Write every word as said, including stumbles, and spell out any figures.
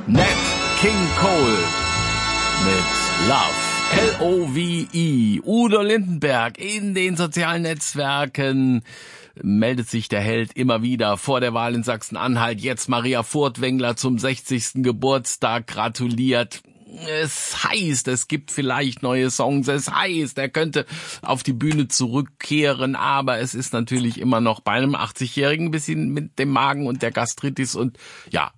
Nat King Cole mit Love. L O V E. Udo Lindenberg in den sozialen Netzwerken meldet sich der Held immer wieder vor der Wahl in Sachsen-Anhalt. Jetzt Maria Furtwängler zum sechzigsten Geburtstag gratuliert. Es heißt, es gibt vielleicht neue Songs. Es heißt, er könnte auf die Bühne zurückkehren. Aber es ist natürlich immer noch bei einem achtzigjährigen ein bisschen mit dem Magen und der Gastritis und ja,